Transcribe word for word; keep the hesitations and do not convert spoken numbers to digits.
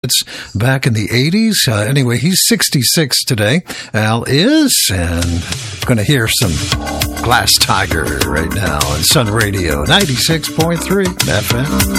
hits back in the eighties. Uh, anyway, he's sixty-six today. Al is, and going to hear some Glass Tiger right now on Sun Radio ninety-six point three F M.